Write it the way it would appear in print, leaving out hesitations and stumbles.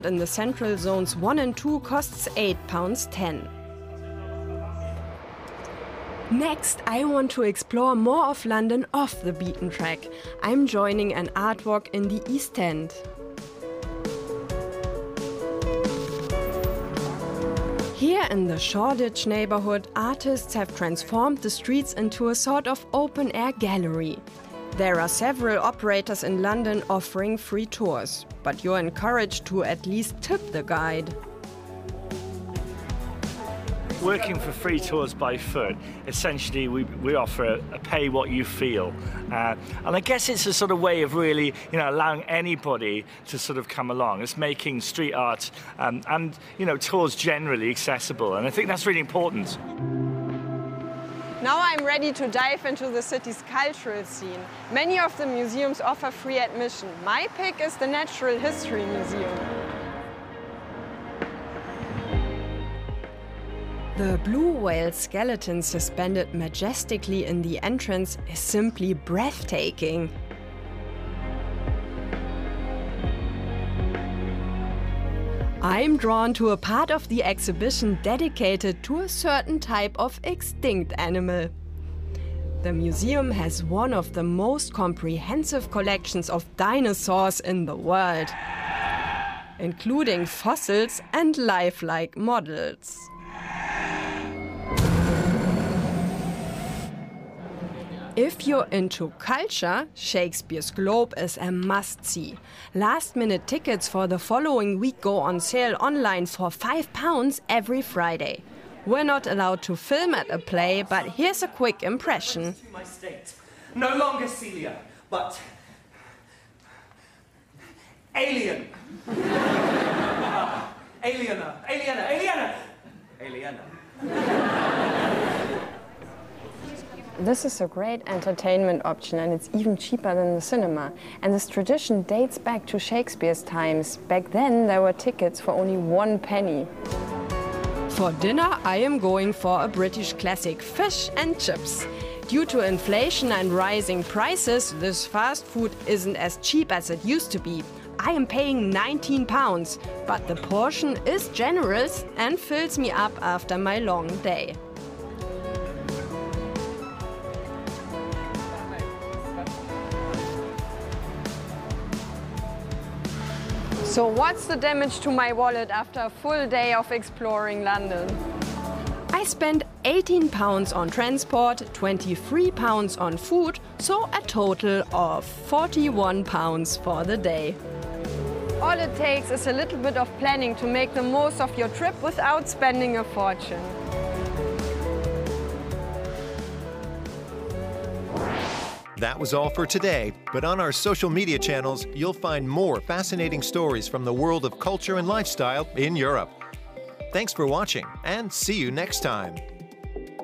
in the central zones 1 and 2 costs £8.10. Next, I want to explore more of London off the beaten track. I'm joining an art walk in the East End. Here in the Shoreditch neighborhood, artists have transformed the streets into a sort of open-air gallery. There are several operators in London offering free tours, but you're encouraged to at least tip the guide. Working for free tours by foot, essentially we offer a pay what you feel. And I guess it's a sort of way of really, allowing anybody to sort of come along. It's making street art and tours generally accessible. And I think that's really important. Now I'm ready to dive into the city's cultural scene. Many of the museums offer free admission. My pick is the Natural History Museum. The blue whale skeleton suspended majestically in the entrance is simply breathtaking. I'm drawn to a part of the exhibition dedicated to a certain type of extinct animal. The museum has one of the most comprehensive collections of dinosaurs in the world, including fossils and lifelike models. If you're into culture, Shakespeare's Globe is a must-see. Last-minute tickets for the following week go on sale online for £5 every Friday. We're not allowed to film at a play, but here's a quick impression. No longer Celia, but Alien. Aliena. This is a great entertainment option, and it's even cheaper than the cinema. And this tradition dates back to Shakespeare's times. Back then, there were tickets for only 1 penny. For dinner, I am going for a British classic, fish and chips. Due to inflation and rising prices, this fast food isn't as cheap as it used to be. I am paying £19, but the portion is generous and fills me up after my long day. So what's the damage to my wallet after a full day of exploring London? I spent £18 on transport, £23 on food, so a total of £41 for the day. All it takes is a little bit of planning to make the most of your trip without spending a fortune. That was all for today, but on our social media channels, you'll find more fascinating stories from the world of culture and lifestyle in Europe. Thanks for watching, and see you next time.